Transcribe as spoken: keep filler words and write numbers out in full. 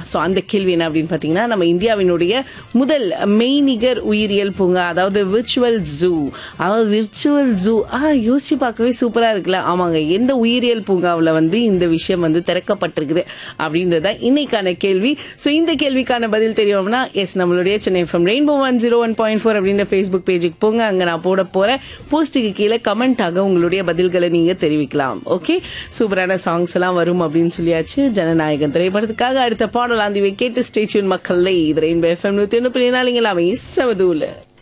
So அந்த கேள்வி என்ன அப்படின்னு பார்த்தீங்கன்னா, நம்ம இந்தியாவினுடைய முதல் மெய்நிகர் உயிரியல் பூங்கா, அதாவது விர்ச்சுவல் ஜூ, அதாவது விர்ச்சுவல் ஜூ ஆ யோசிச்சு பார்க்கவே சூப்பராக இருக்குல்ல. ஆமாங்க, எந்த உயிரியல் பூங்காவில் வந்து இந்த விஷயம் வந்து திறக்கப்பட்டிருக்குது அப்படின்றத இன்னைக்கான கேள்வி. ஸோ இந்த கேள்விக்கான பதில் தெரியும்னா எஸ் நம்மளுடைய Chennai FM rainbow one zero one point four அப்படின்ற ஃபேஸ்புக் பேஜுக்கு போங்க. அங்கே நான் போட போகிற போஸ்ட்டுக்கு கீழே கமெண்டாக உங்களுடைய பதில்களை நீங்கள் தெரிவிக்கலாம். ஓகே, சூப்பரான சாங்ஸ் எல்லாம் வரும் அப்படின்னு சொல்லியாச்சு. ஜனநாயகன் திரைப்படத்துக்காக அடுத்த பாடல் ஆந்திவை கேட்டு ஸ்டே டியூன் மக்களே. இது ரெயின்போ எஃப்எம் நூற்றி ஒன்று புள்ளி நாலுங்களாமே சவதூல.